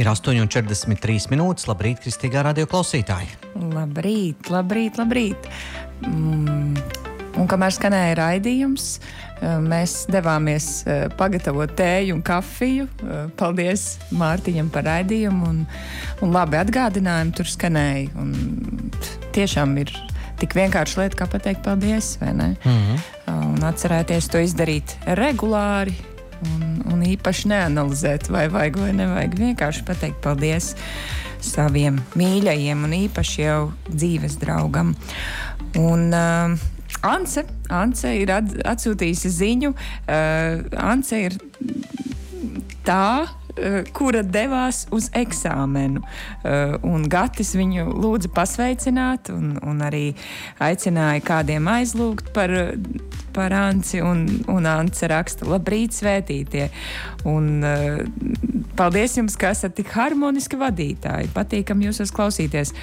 Ir 8:43 minūtes. Labrīt, kristīgā radio klausītāji! Labrīt, labrīt, labrīt! Un kamēr skanēja raidījums, mēs devāmies pagatavot tēju un kafiju. Paldies Mārtiņam par raidījumu un labi atgādinājumi tur skanēja. Un tiešām ir tik vienkārši lieta, kā pateikt paldies, vai ne? Un atcerēties to izdarīt regulāri. Un īpaši neanalizēt, vai vajag vai nevajag. Vienkārši pateikt paldies saviem mīļajiem un īpaši jau dzīves draugam. Un Ance ir atsūtījusi ziņu. Ance ir tā, kura devās uz eksāmenu. Un Gatis viņu lūdza pasveicināt un arī aicināja kādiem aizlūgt par Anci. Un Ance raksta: labrīt, svētītie! Un paldies jums, ka esat tik harmoniski vadītāji. Patīkam jūs klausīties.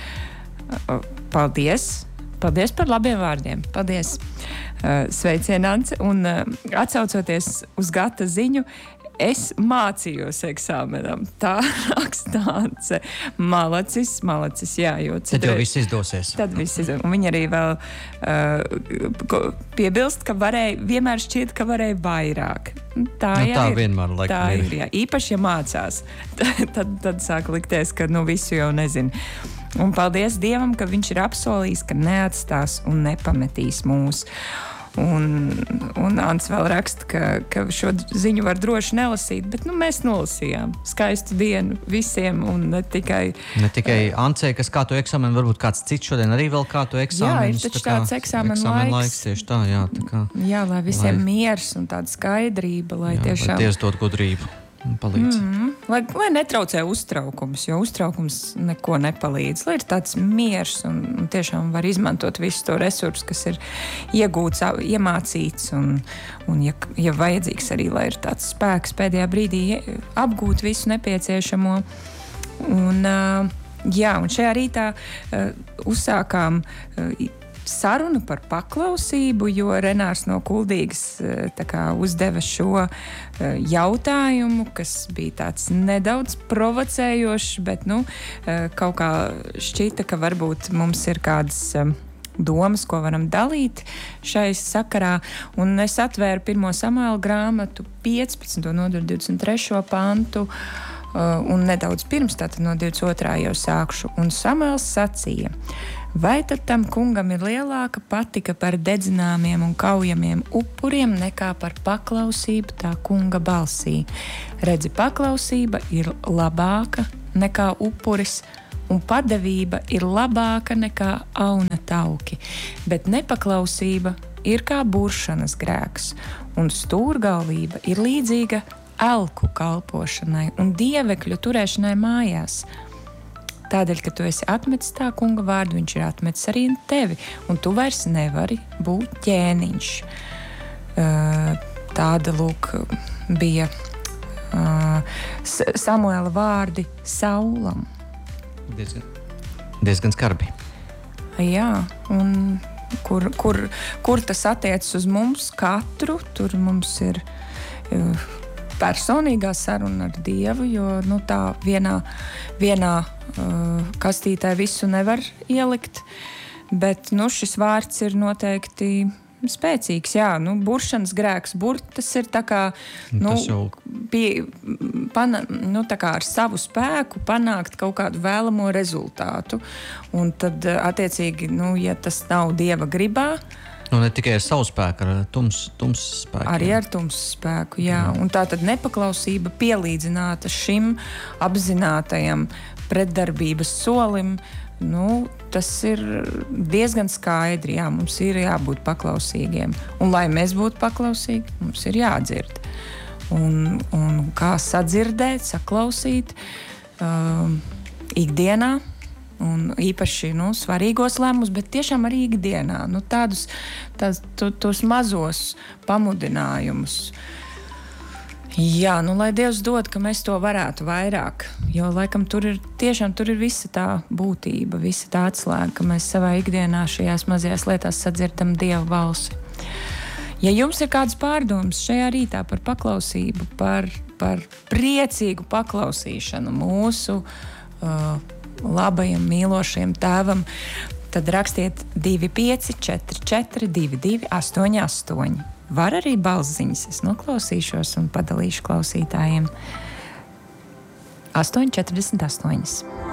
Paldies! Paldies par labiem vārdiem. Paldies! Sveicien, Ance! Un atsaucoties uz Gata ziņu, es mācījos eksāmenam. Tā raksta Ance. Malacis, jā, jo tad jau viss izdosies. Tad viss izdosies. Un viņa arī vēl piebilst, ka vienmēr šķiet, ka varēja vairāk. Tā vienmēr laikam ir. Jā. Īpaši, ja mācās, tad sāk likties, ka visu jau nezinu. Un paldies Dievam, ka viņš ir apsolījis, ka neatstās un nepametīs mūs. Un Ants vēl raksta, ka šo ziņu var droši nelasīt, bet mēs nolasījām. Skaistu dienu visiem un ne tikai Ancei, kas kā to eksāmenu, varbūt kāds cits šodien arī vēl kā to eksāmenu. Jā, ir taču tāds eksāmenu laiks. Tieši tā, jā. Jā, lai visiem miers un tāda skaidrība, lai tiešām... Lai Dievs dod gudrību. Palīdz. Lai netraucē uztraukums, jo uztraukums neko nepalīdz. Lai ir tāds miers un tiešām var izmantot visu to resursu, kas ir iegūts, iemācīts un ja vajadzīgs arī, lai ir tāds spēks pēdējā brīdī apgūt visu nepieciešamo. Un šajā rītā uzsākām sarunu par paklausību, jo Renārs no Kuldīgas uzdeva šo jautājumu, kas bija tāds nedaudz provocējošs, bet kaut kā šķita, ka varbūt mums ir kādas domas, ko varam dalīt šai sakarā. Un es atvēru 1. Samuēla grāmatu 15. nodaļu 23. pantu un nedaudz pirms, tātad no 22. jau sākšu. Un Samuēls sacīja: vai tad tam kungam ir lielāka patika par dedzināmiem un kaujamiem upuriem nekā par paklausību tā kunga balsī? Redzi, paklausība ir labāka nekā upuris, un padevība ir labāka nekā auna tauki, bet nepaklausība ir kā buršanas grēks, un stūrgalvība ir līdzīga elku kalpošanai un dievekļu turēšanai mājās. Tādēļ, ka tu esi atmetis tā kunga vārdu, viņš ir atmetis arī tevi, un tu vairs nevari būt ķēniņš. Tāda, bija Samuēla vārdi Saulam. Diezgan skarbi. Jā, un kur tas attiecas uz mums katru, tur mums ir personīgā saruna ar Dievu, jo tā vienā kastītē visu nevar ielikt, bet šis vārds ir noteikti spēcīgs. Jā, buršanas grēks, tas ir tā kā, tā kā ar savu spēku panākt kaut kādu vēlamo rezultātu. Un tad, attiecīgi, ja tas nav Dieva gribā, ne tikai ar savu spēku, ar tumsu spēku. Arī ar tumsu spēku, jā. Un tā tad nepaklausība pielīdzināta šim apzinātajam pretdarbības solim, tas ir diezgan skaidri, jā, mums ir jābūt paklausīgiem. Un lai mēs būtu paklausīgi, mums ir jādzird. Un kā sadzirdēt, saklausīt ikdienā, un īpaši svarīgos lēmumus, bet tiešām arī ikdienā. Tos mazos pamudinājumus. Jā, lai Dievs dod, ka mēs to varētu vairāk, jo laikam tur ir visa tā būtība, visa tā atslēga, ka mēs savā ikdienā šajās mazajās lietās sadzirdam Dieva balsi. Ja jums ir kādas pārdomas šajā rītā par paklausību, par priecīgu paklausīšanu mūsu labajam, mīlošajam tēvam, tad rakstiet 2544 2288. Var arī balsziņas, es noklausīšos un padalīšu klausītājiem. 8,48.